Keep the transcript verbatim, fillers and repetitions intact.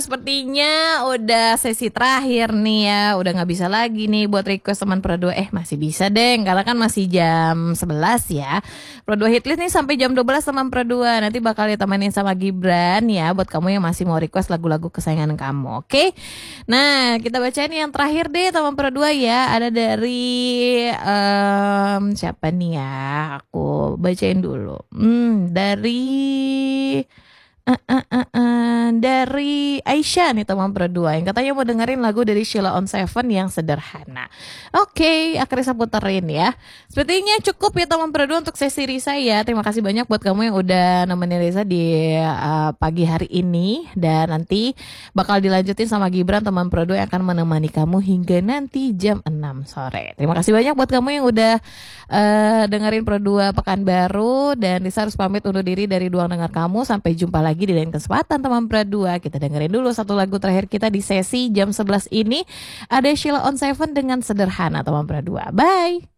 Sepertinya udah sesi terakhir nih ya. Udah gak bisa lagi nih buat request teman Pro dua. Eh masih bisa deh, karena kan masih jam sebelas ya. Pro dua Hitlist nih sampai jam dua belas teman Pro dua. Nanti bakal ditemenin sama Gibran ya, buat kamu yang masih mau request lagu-lagu kesayangan kamu. Oke. Nah kita bacain yang terakhir deh teman Pro dua ya. Ada dari um, siapa nih ya. Aku bacain dulu. Hmm, dari Uh, uh, uh, uh, dari Aisyah nih teman Pro dua yang katanya mau dengerin lagu dari Sheila on Seven yang sederhana. Oke, akhirnya saya puterin ya. Sepertinya cukup ya teman Pro dua untuk sesi Risa ya. Terima kasih banyak buat kamu yang udah nemenin Risa di uh, pagi hari ini. Dan nanti bakal dilanjutin sama Gibran teman Pro dua yang akan menemani kamu hingga nanti jam enam sore. Terima kasih banyak buat kamu yang udah uh, dengerin Pro dua Pekanbaru. Dan Risa harus pamit undur diri dari ruang dengar kamu. Sampai jumpa lagi di lain kesempatan teman Pro dua. Kita dengerin dulu satu lagu terakhir kita di sesi jam sebelas ini. Ada Sheila on Seven dengan sederhana teman Pro dua. Bye.